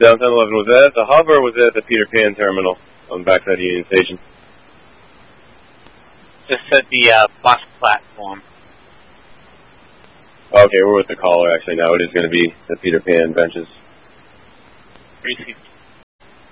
downtown 11. Was that at the hub or was it at the Peter Pan terminal on the backside of Union Station? Just at the bus platform. Okay, we're with the caller actually now. It is going to be the Peter Pan benches. 365.